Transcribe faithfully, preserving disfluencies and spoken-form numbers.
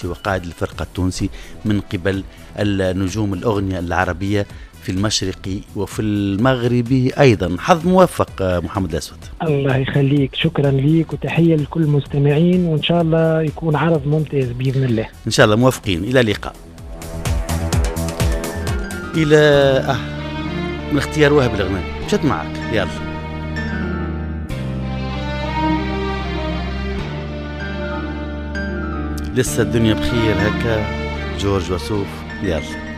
التونسي وقائد الفرقة التونسي من قبل النجوم الأغنية العربية في المشرقي وفي المغربي أيضا. حظ موفق محمد الأسود. الله يخليك، شكرا ليك وتحية لكل المستمعين، وإن شاء الله يكون عرض ممتاز بإذن الله. إن شاء الله موفقين. إلى اللقاء. إلى آه من اختيار وهب الغنائي مشت معك. يلا لسه الدنيا بخير هكا. جورج وسوف. يلا